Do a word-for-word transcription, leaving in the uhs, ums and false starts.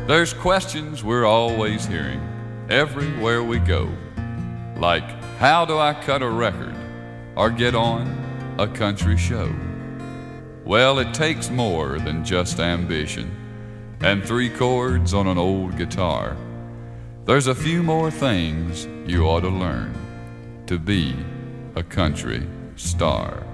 There's questions we're always hearing everywhere we go, like how do I cut a record or get on a country show? Well, it takes more than just ambition and three chords on an old guitar. There's a few more things you ought to learn to be a country star.